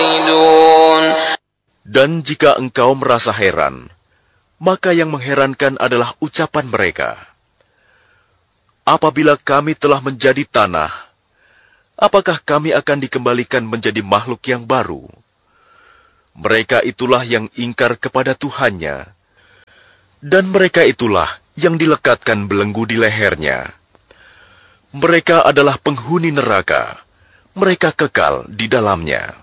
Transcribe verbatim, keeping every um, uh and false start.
Dan jika engkau merasa heran, maka yang mengherankan adalah ucapan mereka. Apabila kami telah menjadi tanah, apakah kami akan dikembalikan menjadi makhluk yang baru? Mereka itulah yang ingkar kepada Tuhannya, dan mereka itulah yang dilekatkan belenggu di lehernya. Mereka adalah penghuni neraka, mereka kekal di dalamnya.